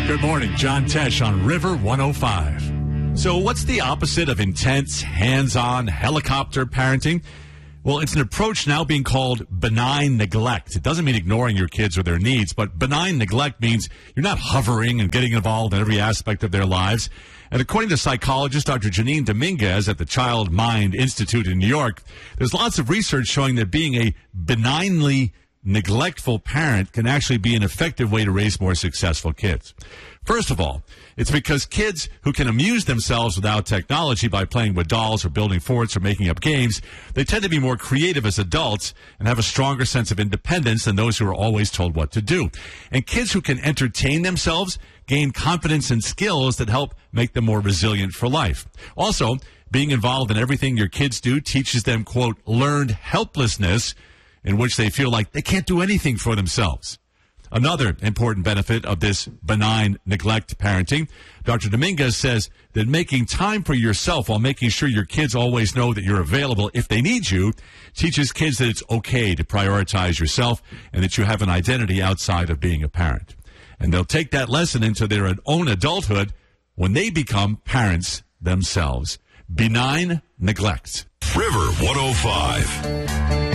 Good morning, John Tesh on River 105. So what's the opposite of intense, hands-on, helicopter parenting? Well, it's an approach now being called benign neglect. It doesn't mean ignoring your kids or their needs, but benign neglect means you're not hovering and getting involved in every aspect of their lives. And according to psychologist Dr. Janine Dominguez at the Child Mind Institute in New York, there's lots of research showing that being a benignly neglectful parent can actually be an effective way to raise more successful kids. First of all, it's because kids who can amuse themselves without technology by playing with dolls or building forts or making up games, they tend to be more creative as adults and have a stronger sense of independence than those who are always told what to do. And kids who can entertain themselves gain confidence and skills that help make them more resilient for life. Also, being involved in everything your kids do teaches them, quote, learned helplessness, in which they feel like they can't do anything for themselves. Another important benefit of this benign neglect parenting, Dr. Dominguez says that making time for yourself while making sure your kids always know that you're available if they need you teaches kids that it's okay to prioritize yourself and that you have an identity outside of being a parent. And they'll take that lesson into their own adulthood when they become parents themselves. Benign neglect. River 105.